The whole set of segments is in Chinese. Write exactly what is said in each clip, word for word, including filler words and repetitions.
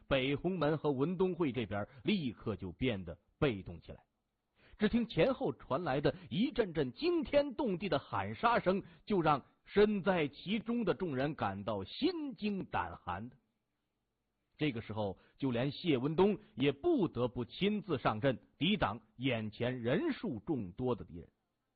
北红门和文东会这边立刻就变得被动起来。只听前后传来的一阵阵惊天动地的喊杀声，就让身在其中的众人感到心惊胆寒的。这个时候，就连谢文东也不得不亲自上阵，抵挡眼前人数众多的敌人。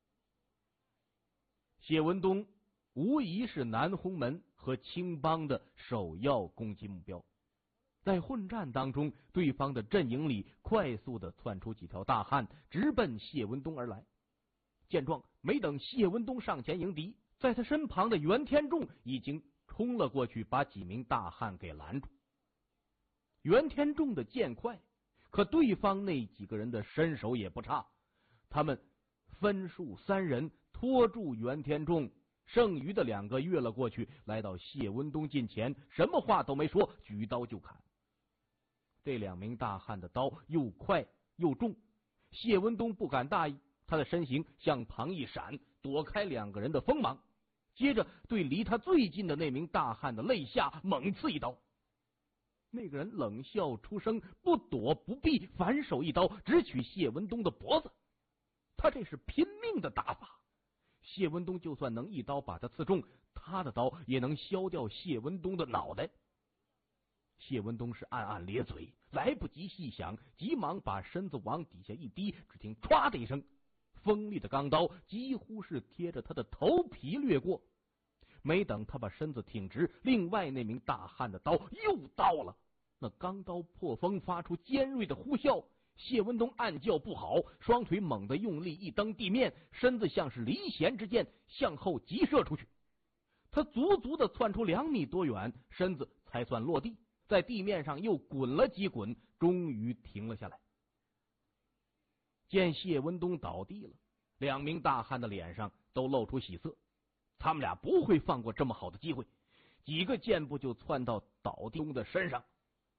谢文东无疑是南红门和青帮的首要攻击目标。在混战当中，对方的阵营里快速的窜出几条大汉，直奔谢文东而来。见状，没等谢文东上前迎敌，在他身旁的袁天仲已经冲了过去，把几名大汉给拦住。袁天仲的剑快，可对方那几个人的身手也不差，他们分数三人拖住袁天仲，剩余的两个跃了过去，来到谢文东近前，什么话都没说，举刀就砍。这两名大汉的刀又快又重，谢文东不敢大意，他的身形向旁一闪，躲开两个人的锋芒，接着对离他最近的那名大汉的肋下猛刺一刀。那个人冷笑出声，不躲不避，反手一刀直取谢文东的脖子。他这是拼命的打法，谢文东就算能一刀把他刺中，他的刀也能削掉谢文东的脑袋。谢文东是暗暗咧嘴，来不及细想，急忙把身子往底下一低，只听唰的一声，锋利的钢刀几乎是贴着他的头皮掠过。没等他把身子挺直，另外那名大汉的刀又到了，那钢刀破风，发出尖锐的呼啸。谢文东暗叫不好，双腿猛地用力一蹬地面，身子像是离弦之箭向后急射出去。他足足的窜出两米多远，身子才算落地，在地面上又滚了几滚，终于停了下来。见谢文东倒地了，两名大汉的脸上都露出喜色，他们俩不会放过这么好的机会，几个箭步就窜到倒地中的身上。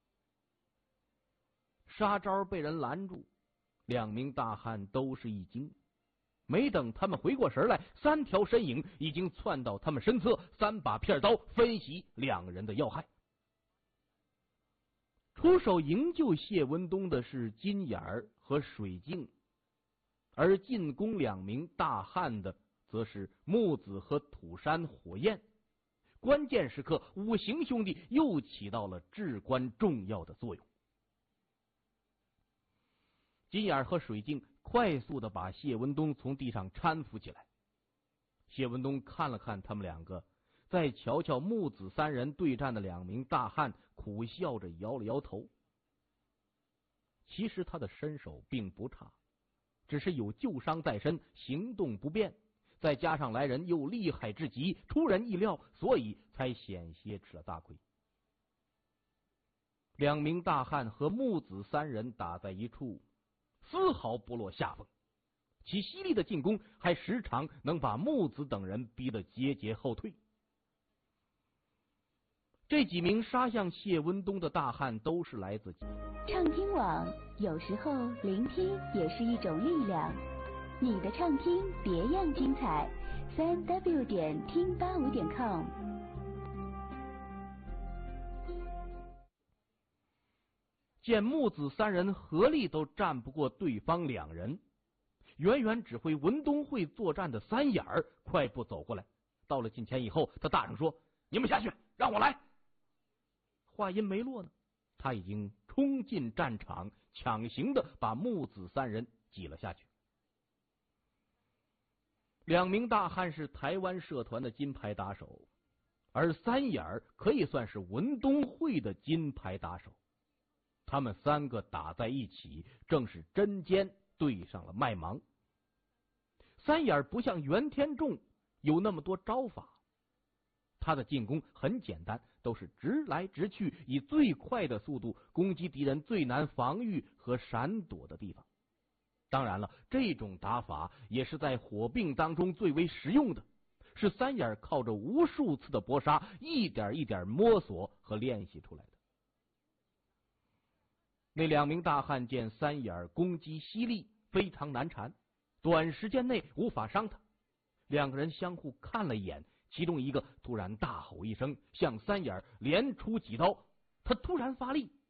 杀招被人拦住，两名大汉都是一惊，没等他们回过神来，三条身影已经窜到他们身侧，三把片刀分析两人的要害。出手营救谢文东的是金眼儿和水镜，而进攻两名大汉的则是木子和土山火焰。关键时刻，五行兄弟又起到了至关重要的作用。金眼和水镜快速的把谢文东从地上搀扶起来。谢文东看了看他们两个，再瞧瞧木子三人对战的两名大汉，苦笑着摇了摇头。其实他的身手并不差，只是有旧伤在身，行动不便，再加上来人又厉害至极，出人意料，所以才险些吃了大亏。两名大汉和木子三人打在一处，丝毫不落下风，其犀利的进攻还时常能把木子等人逼得节节后退。这几名杀向谢文东的大汉都是来自畅听网，有时候聆听也是一种力量。你的畅听别样精彩，三 w 点听八五点 com。 见木子三人合力都战不过对方两人，远远指挥文东会作战的三眼儿快步走过来，到了近前以后，他大声说：“你们下去，让我来。”话音没落呢，他已经冲进战场，强行的把木子三人挤了下去。两名大汉是台湾社团的金牌打手，而三眼儿可以算是文东会的金牌打手。他们三个打在一起，正是针尖对上了麦芒。三眼不像袁天仲有那么多招法，他的进攻很简单，都是直来直去，以最快的速度攻击敌人最难防御和闪躲的地方。当然了，这种打法也是在火并当中最为实用的，是三眼靠着无数次的搏杀，一点一点摸索和练习出来的。那两名大汉见三眼攻击犀利，非常难缠，短时间内无法伤他。两个人相互看了一眼，其中一个突然大吼一声，向三眼连出几刀。他突然发力，